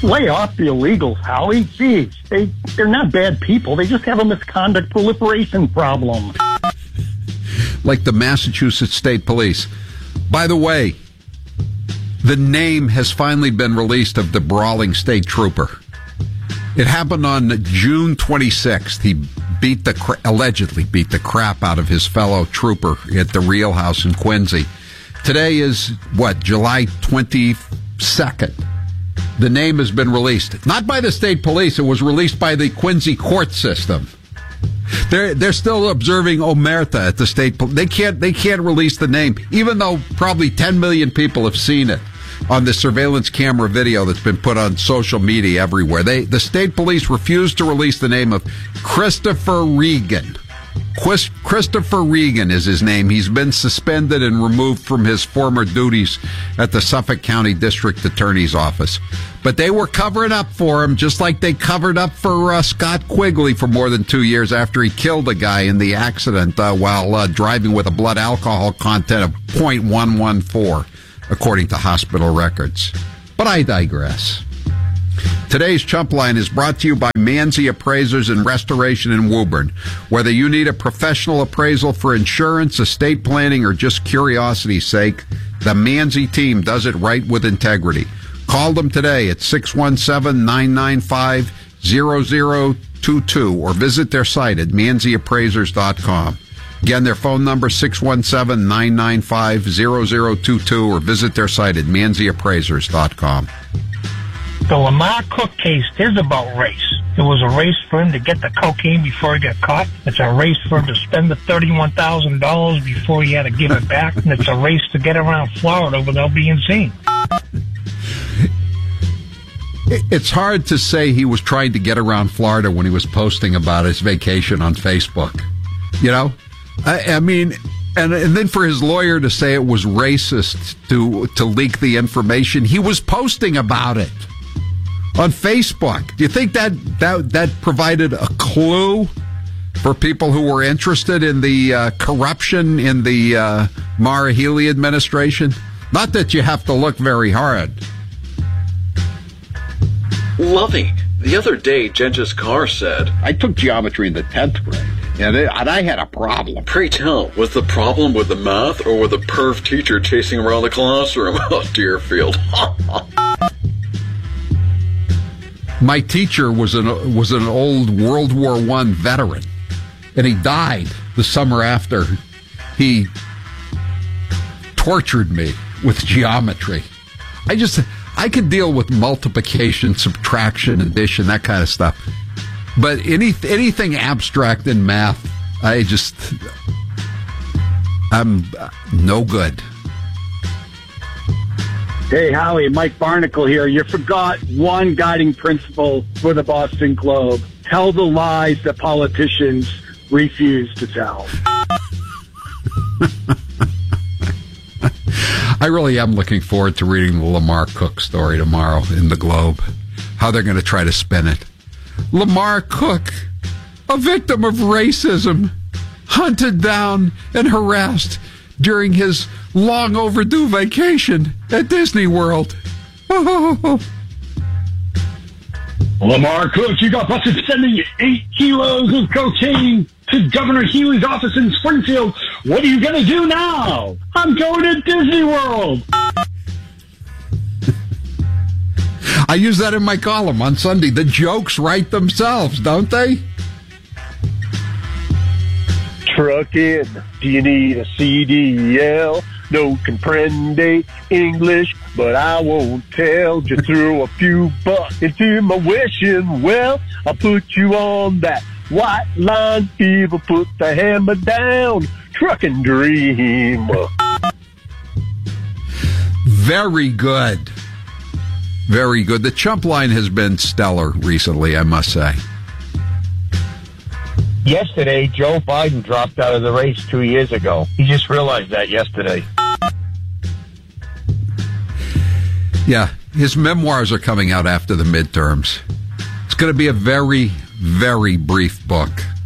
Lay off the illegals, Howie. Geez, they're not bad people. They just have a misconduct proliferation problem. Like the Massachusetts State Police. By the way, the name has finally been released of the brawling state trooper. It happened on June 26th. He allegedly beat the crap out of his fellow trooper at the Real House in Quincy. Today is, July 22nd. The name has been released. Not by the state police. It was released by the Quincy court system. They're still observing omerta at the state police. They can't release the name, even though probably 10 million people have seen it on the surveillance camera video that's been put on social media everywhere. The state police refused to release the name of Christopher Regan. Christopher Regan is his name. He's been suspended and removed from his former duties at the Suffolk County District Attorney's Office. But they were covering up for him, just like they covered up for Scott Quigley for more than 2 years after he killed a guy in the accident while driving with a blood alcohol content of 0.114, according to hospital records. But I digress. Today's Chump Line is brought to you by Manzi Appraisers and Restoration in Woburn. Whether you need a professional appraisal for insurance, estate planning, or just curiosity's sake, the Manzi team does it right with integrity. Call them today at 617-995-0022 or visit their site at manziappraisers.com. Again, their phone number 617-995-0022 or visit their site at manziappraisers.com. The Lamar Cook case is about race. It was a race for him to get the cocaine before he got caught. It's a race for him to spend the $31,000 before he had to give it back. And it's a race to get around Florida without being seen. It's hard to say he was trying to get around Florida when he was posting about his vacation on Facebook. You know? I mean, and then for his lawyer to say it was racist to leak the information, he was posting about it on Facebook. Do you think that provided a clue for people who were interested in the corruption in the Maura Healey administration? Not that you have to look very hard. Lovey, the other day, Genghis Carr said, I took geometry in the 10th grade, and I had a problem. Pray tell, was the problem with the math or with the perv teacher chasing around the classroom? Oh, Deerfield. My teacher was an old World War I veteran, and he died the summer after. He tortured me with geometry. I could deal with multiplication, subtraction, addition, that kind of stuff. But anything abstract in math, I'm no good. Hey, Howie, Mike Barnacle here. You forgot one guiding principle for the Boston Globe. Tell the lies that politicians refuse to tell. I really am looking forward to reading the Lamar Cook story tomorrow in the Globe. How they're going to try to spin it. Lamar Cook, a victim of racism, hunted down and harassed during his long overdue vacation at Disney World. Lamar Cook, you got busted sending 8 kilos of cocaine to Governor Healey's office in Springfield. What are you going to do now? I'm going to Disney World. I use that in my column on Sunday. The jokes write themselves, don't they? Truckin', do you need a CDL? No comprende English, but I won't tell. Just throw a few bucks into my wishing well. I'll put you on that white line fever. Put the hammer down. Truckin' dream. Very good. Very good. The Chump Line has been stellar recently, I must say. Yesterday, Joe Biden dropped out of the race 2 years ago. He just realized that yesterday. Yeah, his memoirs are coming out after the midterms. It's going to be a very, very brief book.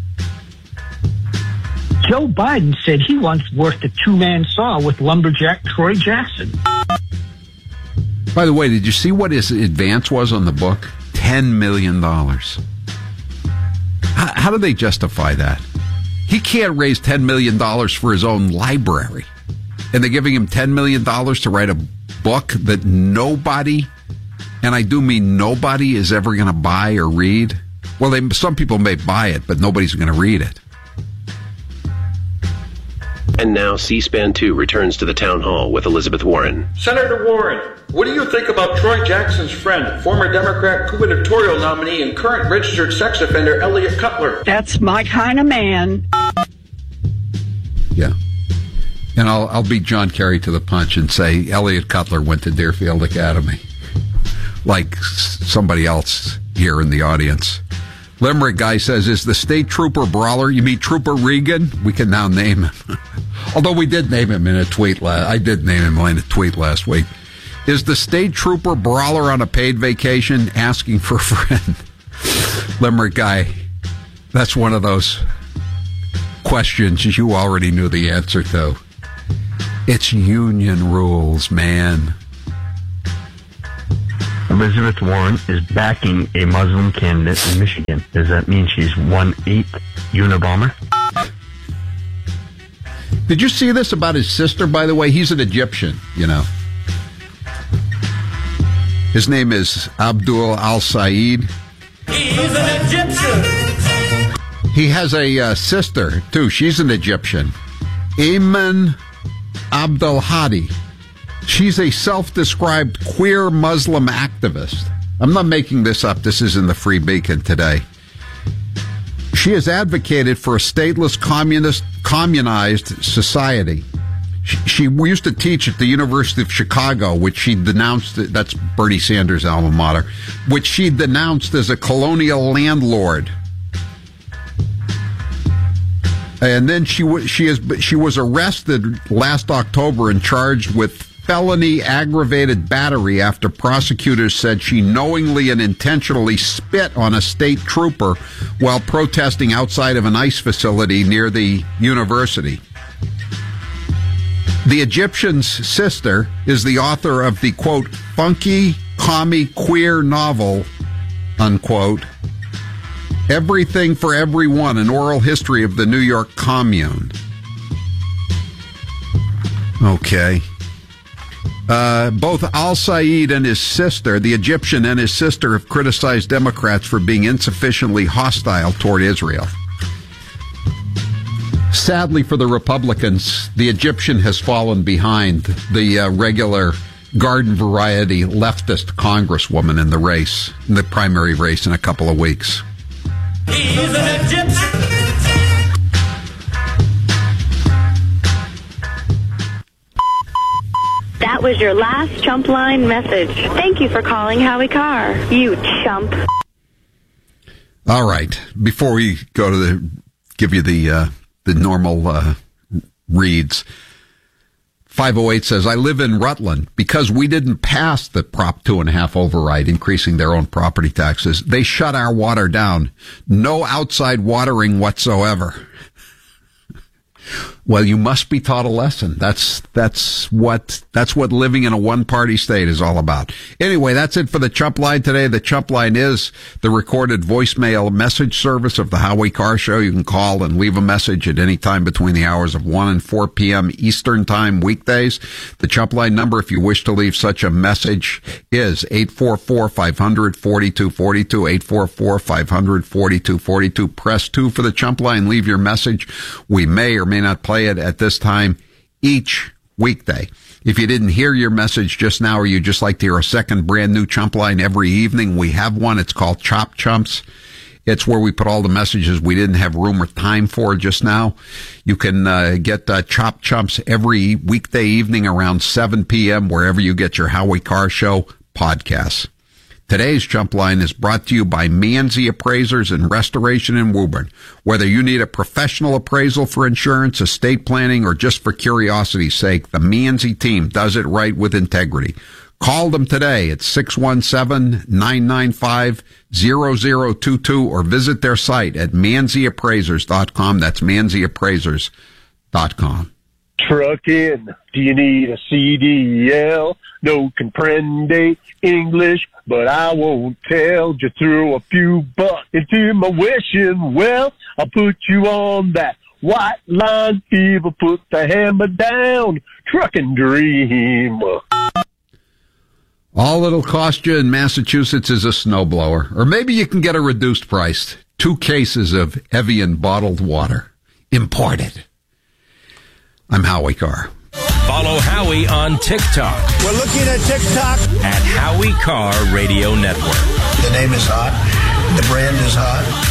Joe Biden said he once worked a two-man saw with lumberjack Troy Jackson. By the way, did you see what his advance was on the book? $10 million. How do they justify that? He can't raise $10 million for his own library. And they're giving him $10 million to write a book that nobody, and I do mean nobody, is ever going to buy or read. Well, some people may buy it, but nobody's going to read it. And now C-SPAN 2 returns to the town hall with Elizabeth Warren. Senator Warren, what do you think about Troy Jackson's friend, former Democrat gubernatorial nominee and current registered sex offender Elliot Cutler? That's my kind of man. Yeah. And I'll beat John Kerry to the punch and say Elliot Cutler went to Deerfield Academy. Like somebody else here in the audience. Limerick guy says, is the state trooper brawler, you mean Trooper Regan? We can now name him. Although we did name him in a tweet I did name him in a tweet last week. Is the state trooper brawler on a paid vacation asking for a friend? Limerick guy, that's one of those questions you already knew the answer to. It's union rules, man. Elizabeth Warren is backing a Muslim candidate in Michigan. Does that mean she's 1/8 Unabomber? Did you see this about his sister, by the way? He's an Egyptian, you know. His name is Abdul Al-Said. He's an Egyptian. He has a sister, too. She's an Egyptian. Ayman Abdul Hadi. She's a self-described queer Muslim activist. I'm not making this up. This is in the Free Beacon today. She has advocated for a stateless communized society. She used to teach at the University of Chicago, which she denounced, that's Bernie Sanders' alma mater, which she denounced as a colonial landlord. And then she was arrested last October and charged with felony aggravated battery after prosecutors said she knowingly and intentionally spit on a state trooper while protesting outside of an ICE facility near the university. The Egyptian's sister is the author of the, quote, funky, commie, queer novel, unquote, Everything for Everyone, an oral history of the New York Commune. Okay. Both Al-Said and his sister, the Egyptian and his sister, have criticized Democrats for being insufficiently hostile toward Israel. Sadly for the Republicans, the Egyptian has fallen behind the regular garden variety leftist congresswoman in the race, in the primary race in a couple of weeks. He's an Egyptian. That was your last chump line message. Thank you for calling Howie Carr, you chump. All right. Before we go to give you the normal reads, 508 says, I live in Rutland. Because we didn't pass the Prop 2.5 override, increasing their own property taxes, they shut our water down. No outside watering whatsoever. Well, you must be taught a lesson. That's what living in a one-party state is all about. Anyway, that's it for the Chump Line today. The Chump Line is the recorded voicemail message service of the Howie Carr Show. You can call and leave a message at any time between the hours of 1 and 4 p.m. Eastern Time weekdays. The Chump Line number, if you wish to leave such a message, is 844-500-4242, 844-500-4242. Press 2 for the Chump Line. Leave your message. We may or may not play it at this time each weekday. If you didn't hear your message just now, or you just like to hear a second brand new Chump Line every evening, we have one. It's called Chop Chumps. It's where we put all the messages we didn't have room or time for just now. You can get Chop Chumps every weekday evening around 7 p.m. wherever you get your Howie Carr Show podcasts. Today's Chump Line is brought to you by Manzi Appraisers and Restoration in Woburn. Whether you need a professional appraisal for insurance, estate planning, or just for curiosity's sake, the Manzi team does it right with integrity. Call them today at 617-995-0022 or visit their site at manziappraisers.com. That's manziappraisers.com. Trucking, do you need a CDL? No comprende English, but I won't tell. Just throw a few bucks into my wishing well. I'll put you on that white line fever. Put the hammer down, trucking dream. All it'll cost you in Massachusetts is a snowblower. Or maybe you can get a reduced price. 2 cases of Evian bottled water. Imported. I'm Howie Carr. Follow Howie on TikTok. We're looking at TikTok. At Howie Carr Radio Network. The name is hot. The brand is hot.